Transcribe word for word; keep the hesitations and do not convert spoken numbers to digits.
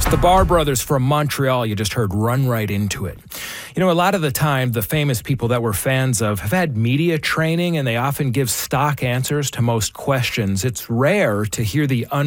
It's the Barr Brothers from Montreal. You just heard Run Right Into It. You know, a lot of the time, the famous people that we're fans of have had media training, and they often give stock answers to most questions. It's rare to hear the un-